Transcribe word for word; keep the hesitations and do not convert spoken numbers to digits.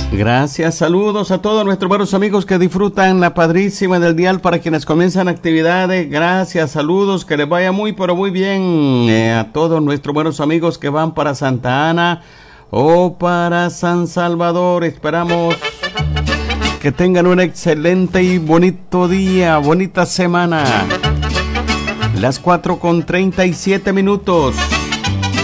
Gracias, saludos a todos nuestros buenos amigos que disfrutan la padrísima del dial, para quienes comienzan actividades, gracias, saludos, que les vaya muy pero muy bien, eh, a todos nuestros buenos amigos que van para Santa Ana o para San Salvador. Esperamos que tengan un excelente y bonito día, bonita semana. Las cuatro con treinta y siete minutos.